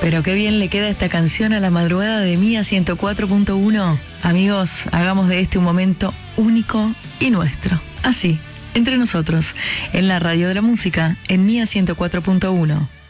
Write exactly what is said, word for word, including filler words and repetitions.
Pero qué bien le queda esta canción a la madrugada de Mía ciento cuatro punto uno. Amigos, hagamos de este un momento único y nuestro. Así, entre nosotros, en la radio de la música, en Mía ciento cuatro punto uno.